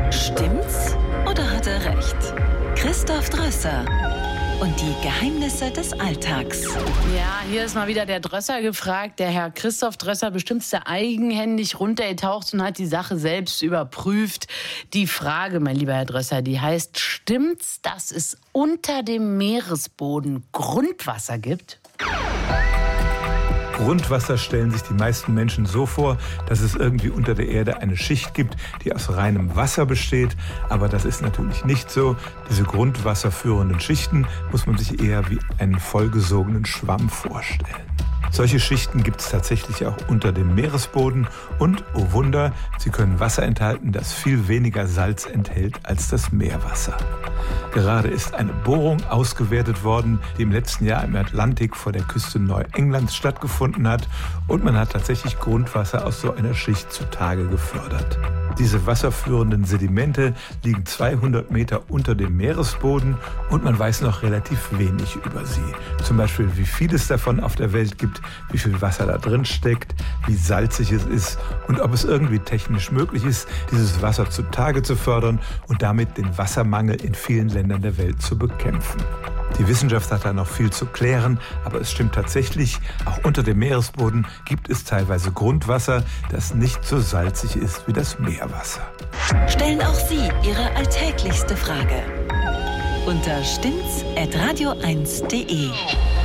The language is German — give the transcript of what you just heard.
Stimmt's oder hat er recht? Christoph Drösser und die Geheimnisse des Alltags. Ja, hier ist mal wieder der Drösser gefragt. Der Herr Christoph Drösser bestimmt ist eigenhändig runtergetaucht und hat die Sache selbst überprüft. Die Frage, mein lieber Herr Drösser, die heißt, stimmt's, dass es unter dem Meeresboden Grundwasser gibt? Grundwasser stellen sich die meisten Menschen so vor, dass es irgendwie unter der Erde eine Schicht gibt, die aus reinem Wasser besteht. Aber das ist natürlich nicht so. Diese grundwasserführenden Schichten muss man sich eher wie einen vollgesogenen Schwamm vorstellen. Solche Schichten gibt es tatsächlich auch unter dem Meeresboden und, oh Wunder, sie können Wasser enthalten, das viel weniger Salz enthält als das Meerwasser. Gerade ist eine Bohrung ausgewertet worden, die im letzten Jahr im Atlantik vor der Küste Neuenglands stattgefunden hat, und man hat tatsächlich Grundwasser aus so einer Schicht zutage gefördert. Diese wasserführenden Sedimente liegen 200 Meter unter dem Meeresboden und man weiß noch relativ wenig über sie. Zum Beispiel, wie viel es davon auf der Welt gibt, wie viel Wasser da drin steckt, wie salzig es ist und ob es irgendwie technisch möglich ist, dieses Wasser zutage zu fördern und damit den Wassermangel in vielen Ländern der Welt zu bekämpfen. Die Wissenschaft hat da noch viel zu klären, aber es stimmt tatsächlich, auch unter dem Meeresboden gibt es teilweise Grundwasser, das nicht so salzig ist wie das Meerwasser. Stellen auch Sie Ihre alltäglichste Frage unter stimmt's@radio1.de.